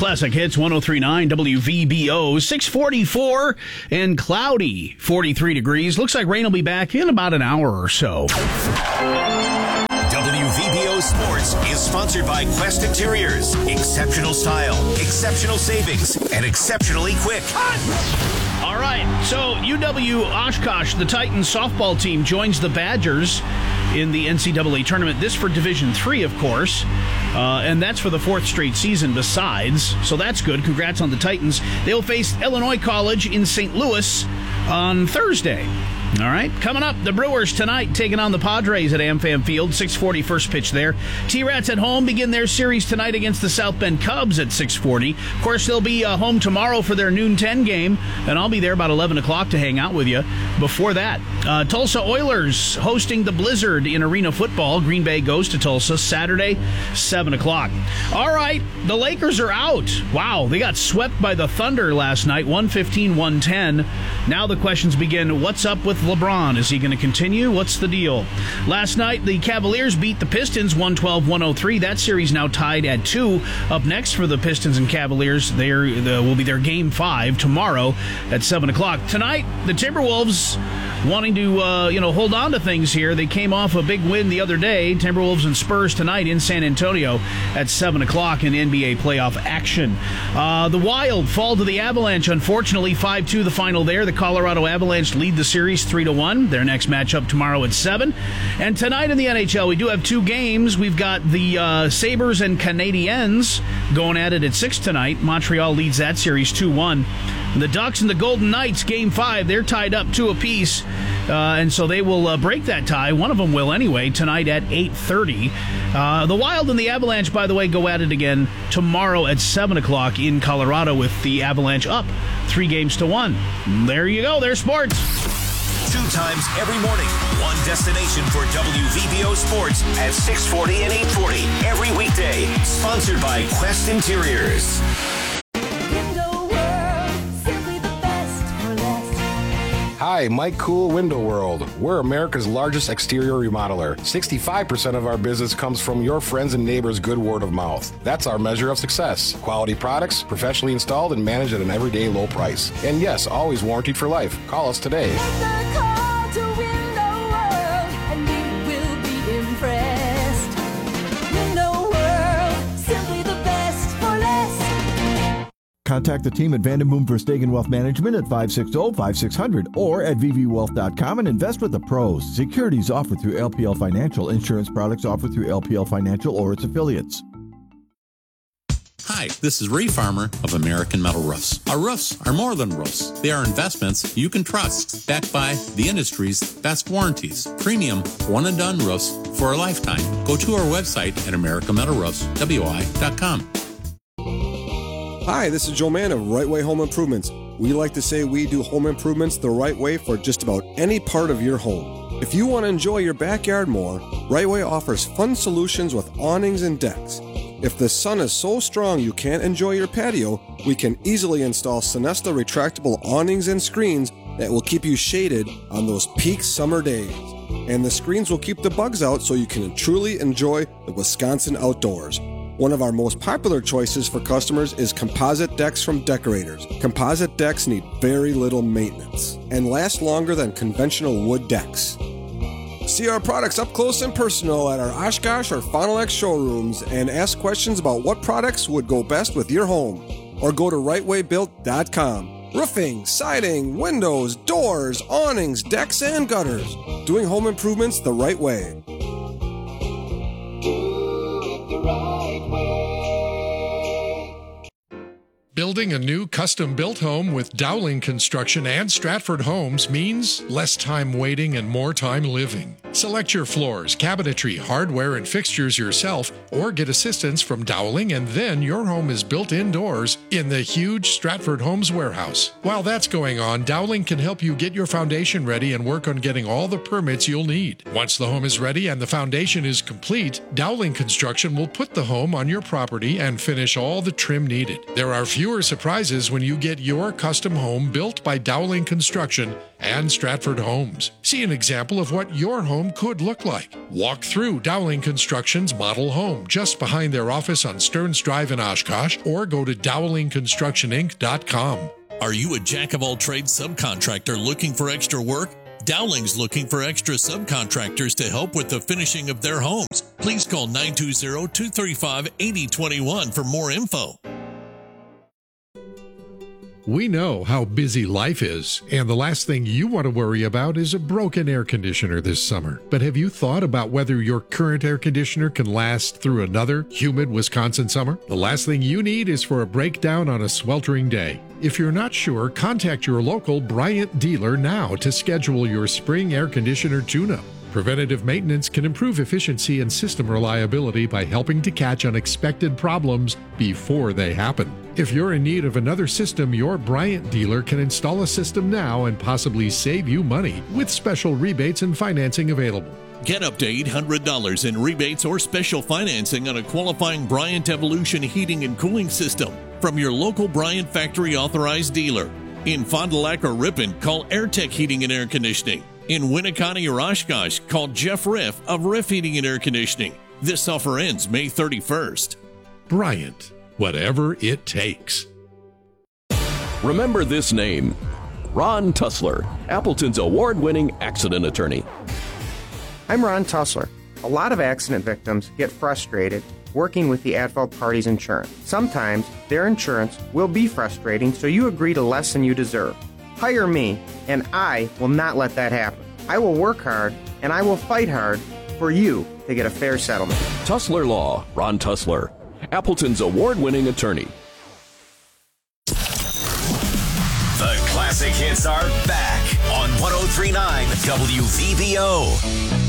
Classic Hits 103.9 WVBO, 644 and cloudy, 43 degrees. Looks like rain will be back in about an hour or so. WVBO Sports is sponsored by Quest Interiors. Exceptional style, exceptional savings, and exceptionally quick. All right, so UW Oshkosh, the Titans softball team, joins the Badgers in the NCAA tournament. This for Division III, of course, and that's for the fourth straight season besides, so that's good. Congrats on the Titans. They'll face Illinois College in St. Louis on Thursday. All right, coming up, the Brewers tonight taking on the Padres at AmFam Field, 6:40 first pitch there. T-Rats at home begin their series tonight against the South Bend Cubs at 6:40. Of course, they'll be home tomorrow for their noon 10 game, and I'll be there about 11 o'clock to hang out with you. Before that, Tulsa Oilers hosting the Blizzard in Arena Football. Green Bay goes to Tulsa Saturday, 7 o'clock. All right, the Lakers are out. Wow, they got swept by the Thunder last night, 115-110. Now the questions begin, what's up with LeBron? Is he going to continue? What's the deal? Last night, the Cavaliers beat the Pistons 112-103. That series now tied at 2. Up next for the Pistons and Cavaliers, will be their Game 5 tomorrow at 7 o'clock. Tonight, the Timberwolves wanting to hold on to things here. They came off a big win the other day. Timberwolves and Spurs tonight in San Antonio at 7 o'clock in NBA playoff action. The Wild fall to the Avalanche, unfortunately, 5-2 the final there. The Colorado Avalanche lead the series 3-1. Their next matchup tomorrow at 7. And tonight in the NHL, we do have 2 games. We've got the Sabres and Canadiens going at it at 6 tonight. Montreal leads that series 2-1. The Ducks and the Golden Knights, Game 5, they're tied up 2 apiece, and so they will break that tie. One of them will anyway, tonight at 8:30. The Wild and the Avalanche, by the way, go at it again tomorrow at 7 o'clock in Colorado with the Avalanche up 3-1. There you go, there's sports. 2 times every morning, one destination for WVBO Sports at 6:40 and 8:40 every weekday. Sponsored by Quest Interiors. Hi, Mike Cool, Window World. We're America's largest exterior remodeler. 65% of our business comes from your friends and neighbors' good word of mouth. That's our measure of success. Quality products, professionally installed and managed at an everyday low price. And yes, always warranted for life. Call us today. Contact the team at Vandenboom Verstegen Wealth Management at 560-5600 or at vvwealth.com and invest with the pros. Securities offered through LPL Financial. Insurance products offered through LPL Financial or its affiliates. Hi, this is Ray Farmer of American Metal Roofs. Our roofs are more than roofs. They are investments you can trust, backed by the industry's best warranties. Premium one-and-done roofs for a lifetime. Go to our website at americanmetalroofswi.com. Hi, this is Joe Mann of Right Way Home Improvements. We like to say we do home improvements the right way for just about any part of your home. If you want to enjoy your backyard more, Right Way offers fun solutions with awnings and decks. If the sun is so strong you can't enjoy your patio, we can easily install Sonesta retractable awnings and screens that will keep you shaded on those peak summer days. And the screens will keep the bugs out so you can truly enjoy the Wisconsin outdoors. One of our most popular choices for customers is composite decks from Decorators. Composite decks need very little maintenance and last longer than conventional wood decks. See our products up close and personal at our Oshkosh or Fond du Lac showrooms and ask questions about what products would go best with your home. Or go to rightwaybuilt.com. Roofing, siding, windows, doors, awnings, decks, and gutters. Doing home improvements the right way. Building a new custom-built home with Dowling Construction and Stratford Homes means less time waiting and more time living. Select your floors, cabinetry, hardware, and fixtures yourself, or get assistance from Dowling, and then your home is built indoors in the huge Stratford Homes warehouse. While that's going on, Dowling can help you get your foundation ready and work on getting all the permits you'll need. Once the home is ready and the foundation is complete, Dowling Construction will put the home on your property and finish all the trim needed. There are fewer for surprises when you get your custom home built by Dowling Construction and Stratford Homes. See an example of what your home could look like. Walk through Dowling Construction's model home just behind their office on Stearns Drive in Oshkosh, or go to dowlingconstructioninc.com. Are you a jack-of-all-trades subcontractor looking for extra work? Dowling's looking for extra subcontractors to help with the finishing of their homes. Please call 920-235-8021 for more info. We know how busy life is, and the last thing you want to worry about is a broken air conditioner this summer. But have you thought about whether your current air conditioner can last through another humid Wisconsin summer? The last thing you need is for a breakdown on a sweltering day. If you're not sure, contact your local Bryant dealer now to schedule your spring air conditioner tune-up. Preventative maintenance can improve efficiency and system reliability by helping to catch unexpected problems before they happen. If you're in need of another system, your Bryant dealer can install a system now and possibly save you money with special rebates and financing available. Get up to $800 in rebates or special financing on a qualifying Bryant Evolution heating and cooling system from your local Bryant factory authorized dealer. In Fond du Lac or Ripon, call AirTech Heating and Air Conditioning. In Winnicott or Oshkosh, call Jeff Riff of Riff Heating and Air Conditioning. This offer ends May 31st. Bryant, whatever it takes. Remember this name: Ron Tussler, Appleton's award-winning accident attorney. I'm Ron Tussler. A lot of accident victims get frustrated working with the at-fault party's insurance. Sometimes their insurance will be frustrating, so you agree to less than you deserve. Hire me, and I will not let that happen. I will work hard, and I will fight hard for you to get a fair settlement. Tussler Law, Ron Tussler, Appleton's award-winning attorney. The classic hits are back on 103.9 WVBO.